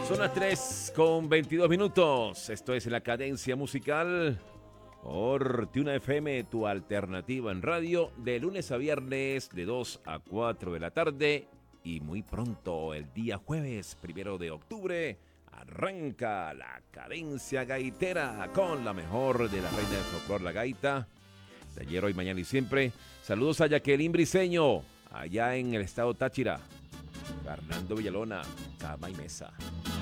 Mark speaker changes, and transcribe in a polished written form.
Speaker 1: Son las 3:22. Esto es La Cadencia Musical por Tuna FM, tu alternativa en radio, de lunes a viernes de 2 a 4 de la tarde. Y muy pronto, el día jueves 1 de octubre, arranca La Cadencia Gaitera con la mejor de la reina del folclor, la gaita, de ayer, hoy, mañana y siempre. Saludos a Jacqueline Briceño, allá en el estado Táchira. Fernando Villalona, Cama y Mesa.